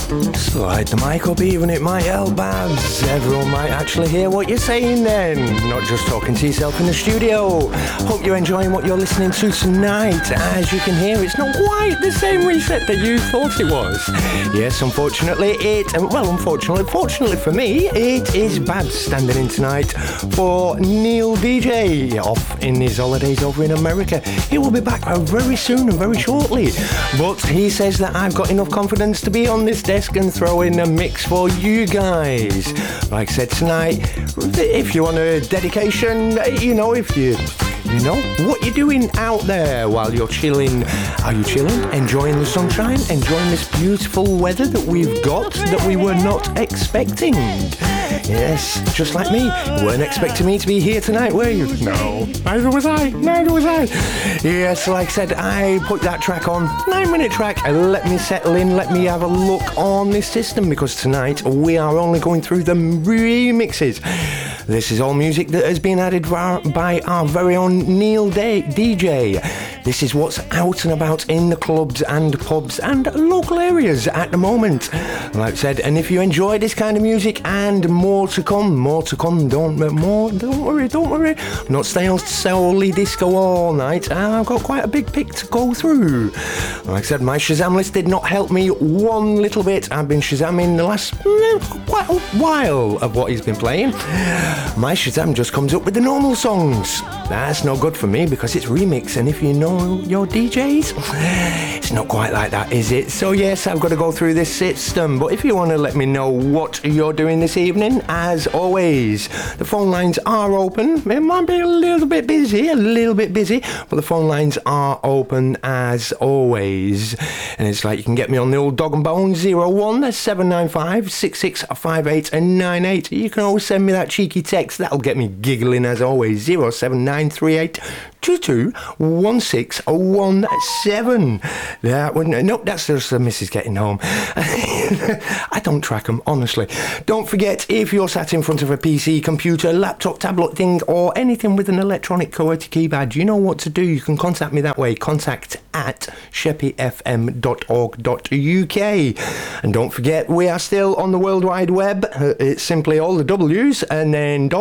Slide the mic up even, it might help, Babs. Everyone might actually hear what you're saying then, not just talking to yourself in the studio. Hope you're enjoying what you're listening to tonight. As you can hear, it's not quite the same reset that you thought it was. Yes, unfortunately fortunately for me, it is Babs standing in tonight for Neil DJ, off in his holidays over in America. He will be back very soon and very shortly, but he says that I've got enough confidence to be on this desk and throw in a mix for you guys. Like I said tonight, if you want a dedication, if you know what you're doing out there while you're chilling. Are you chilling? Enjoying the sunshine? Enjoying this beautiful weather that we've got that we were not expecting? Yes, just like me. You weren't expecting me to be here tonight, were you? No, neither was I. Yes, like I said, I put that track on, 9-minute track, and let me settle in, let me have a look on this system, because tonight we are only going through the remixes. This is all music that has been added by our very own Neil DJ. This is what's out and about in the clubs and pubs and local areas at the moment. Like I said, and if you enjoy this kind of music and more to come, don't worry. I'm not staying solely disco all night. I've got quite a big pick to go through. Like I said, my Shazam list did not help me one little bit. I've been Shazamming the last quite a while of what he's been playing. My Shazam just comes up with the normal songs. That's not good for me because it's remix, and if you know your DJs, it's not quite like that, is it? So yes, I've got to go through this system, but if you want to let me know what you're doing this evening, as always, the phone lines are open. It might be a little bit busy, but the phone lines are open as always. And it's like you can get me on the old dog and bone 01 795 6658 and 98. You can always send me that cheeky text. That'll get me giggling as always. 07938 221617. Nope, that's just the missus getting home. I don't track them, honestly. Don't forget, if you're sat in front of a PC, computer, laptop, tablet thing, or anything with an electronic QWERTY keypad, you know what to do. You can contact me that way. Contact at sheppyfm.org.uk. And don't forget, we are still on the World Wide Web. It's simply all the W's and then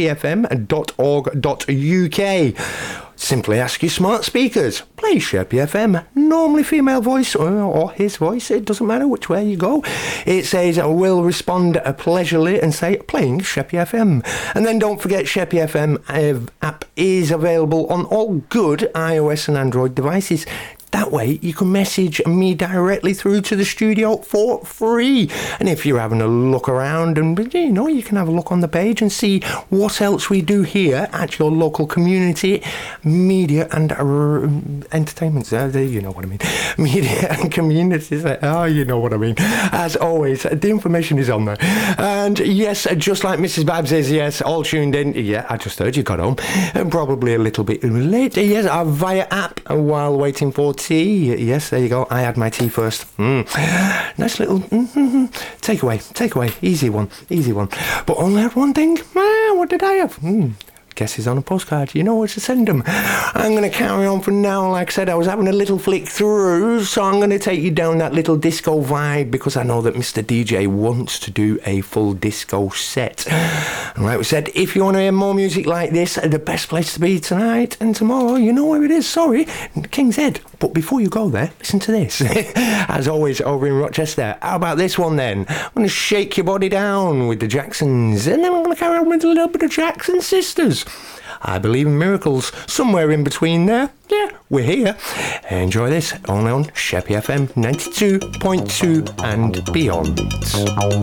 .sheppyfm.org.uk. Simply ask your smart speakers, play Sheppy FM, normally female voice or his voice, it doesn't matter which way you go. It says, will respond pleasurably and say, playing Sheppy FM. And then don't forget, Sheppy FM app is available on all good iOS and Android devices. That way you can message me directly through to the studio for free. And if you're having a look around, and you can have a look on the page and see what else we do here at your local community media and entertainment. You know what I mean. Media and communities. You know what I mean. As always, the information is on there. And yes, just like Mrs. Babs is, yes, all tuned in. Yeah, I just heard you got home. Probably a little bit late. Yes, via app while waiting for tea. Yes, there you go. I had my tea first. Nice little take away. Easy one. But only had one thing. What did I have? Guesses on a postcard. You know where to send them. I'm going to carry on for now. Like I said, I was having a little flick through, so I'm going to take you down that little disco vibe because I know that Mr. DJ wants to do a full disco set. And like we said, if you want to hear more music like this, the best place to be tonight and tomorrow, you know where it is. Sorry, King's Head. But before you go there, listen to this. As always, over in Rochester. How about this one then? I'm going to shake your body down with the Jacksons, and then I'm going to carry on with a little bit of Jackson Sisters. I believe in miracles. Somewhere in between there. Yeah, we're here. Enjoy this only on Sheppy FM 92.2 and beyond.